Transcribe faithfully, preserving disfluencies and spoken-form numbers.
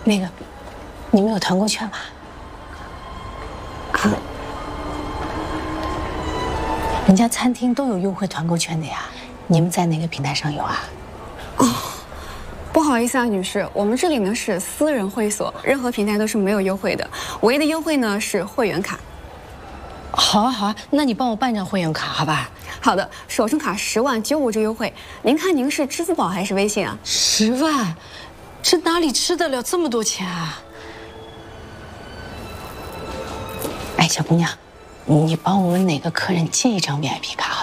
那个，你们有团购券吗？啊，人家餐厅都有优惠团购券的呀。你们在哪个平台上有啊？ 哦，不好意思啊，女士，我们这里呢是私人会所，任何平台都是没有优惠的，唯一的优惠呢是会员卡。 好啊好啊，那你帮我办张会员卡好吧？ 好的，首充卡十万九五折优惠，您看您是支付宝还是微信啊？ 十万，这哪里吃得了这么多钱啊？哎，小姑娘，你帮我们哪个客人借一张 V I P 卡好？